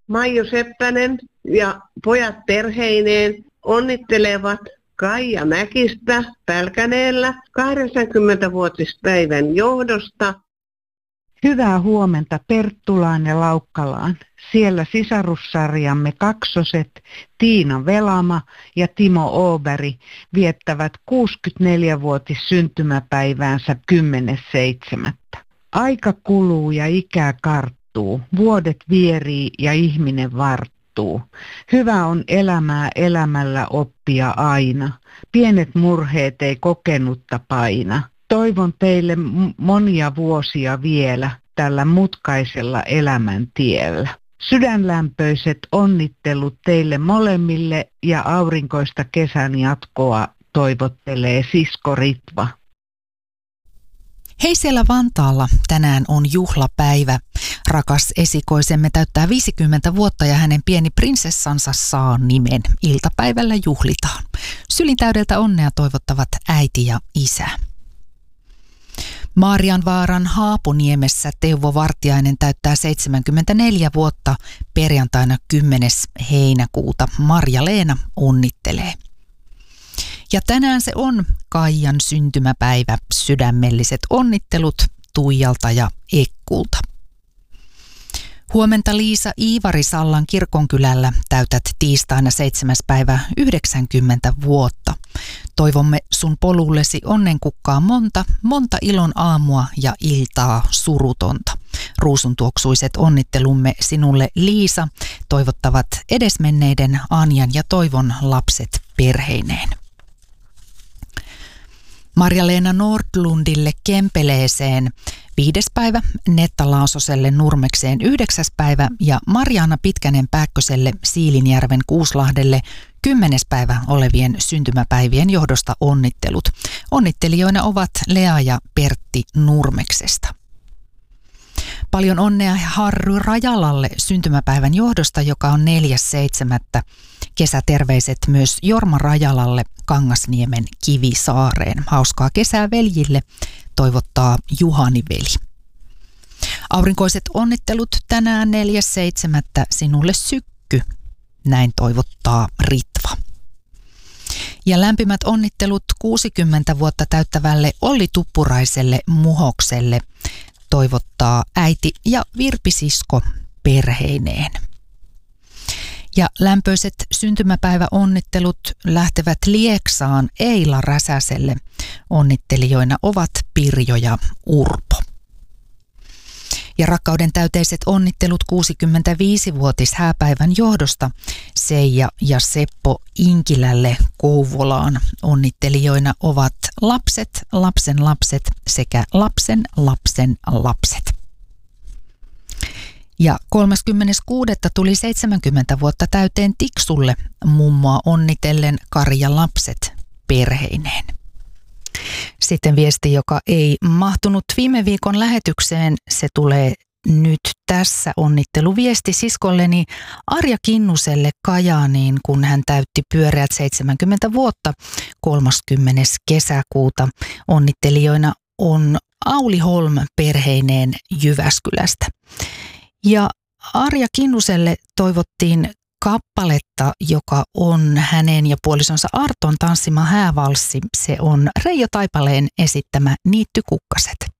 Maiju Seppänen ja pojat perheineen onnittelevat Kaija Mäkistä Pälkäneellä 80-vuotispäivän johdosta. Hyvää huomenta Perttulaan ja Laukkalaan. Siellä sisarussarjamme kaksoset Tiina Velama ja Timo Åberg viettävät 64-vuotis syntymäpäiväänsä 10.7. Aika kuluu ja ikää karttuu, vuodet vierii ja ihminen varttuu. Hyvä on elämää elämällä oppia aina, pienet murheet ei kokenutta paina. Toivon teille monia vuosia vielä tällä mutkaisella elämäntiellä. Sydänlämpöiset onnittelut teille molemmille ja aurinkoista kesän jatkoa toivottelee sisko Ritva. Hei siellä Vantaalla, tänään on juhlapäivä. Rakas esikoisemme täyttää 50 vuotta ja hänen pieni prinsessansa saa nimen. Iltapäivällä juhlitaan. Sylintäydeltä onnea toivottavat äiti ja isä. Maarianvaaran Haapuniemessä Teuvo Vartiainen täyttää 74 vuotta perjantaina 10. heinäkuuta. Marja-Leena onnittelee. Ja tänään se on Kaijan syntymäpäivä. Sydämelliset onnittelut Tuijalta ja Ekkulta. Huomenta Liisa Iivari Sallan kirkonkylällä täytät tiistaina 7. päivä 90 vuotta. Toivomme sun polullesi onnenkukkaa monta ilon aamua ja iltaa surutonta. Ruusuntuoksuiset onnittelumme sinulle Liisa toivottavat edesmenneiden Anjan ja Toivon lapset perheineen. Marja-Leena Nordlundille Kempeleeseen 5. päivä, Netta Laasoselle Nurmekseen 9. päivä ja Marjaana Pitkänen Pääkköselle Siilinjärven Kuuslahdelle 10. päivä olevien syntymäpäivien johdosta onnittelut. Onnittelijoina ovat Lea ja Pertti Nurmeksesta. Paljon onnea Harry Rajalalle syntymäpäivän johdosta, joka on 4.7. Kesäterveiset myös Jorma Rajalalle Kangasniemen Kivisaareen. Hauskaa kesää veljille, toivottaa Juhani veli. Aurinkoiset onnittelut tänään 4.7. sinulle Sykky, näin toivottaa Ritva. Ja lämpimät onnittelut 60 vuotta täyttävälle Olli Tuppuraiselle Muhokselle toivottaa äiti ja Virpi-sisko perheineen. Ja lämpöiset syntymäpäiväonnittelut lähtevät Lieksaan Eila Räsäselle. Onnittelijoina ovat Pirjo ja Urpo. Ja rakkauden täyteiset onnittelut 65-vuotis hääpäivän johdosta Seija ja Seppo Inkilälle Kouvolaan. Onnittelijoina ovat lapset, lapsen lapset sekä lapsen lapsen lapset. Ja 36. tuli 70 vuotta täyteen Tiksulle mummoa onnitellen Kari ja lapset perheineen. Sitten viesti, joka ei mahtunut viime viikon lähetykseen, se tulee nyt tässä. Onnitteluviesti siskolleni Arja Kinnuselle Kajaaniin, kun hän täytti pyöreät 70 vuotta 30. kesäkuuta. Onnittelijoina on Auli Holm perheineen Jyväskylästä. Ja Arja Kinnuselle toivottiin kappaletta, joka on hänen ja puolisonsa Arton tanssima häävalssi. Se on Reijo Taipaleen esittämä Niittykukkaset.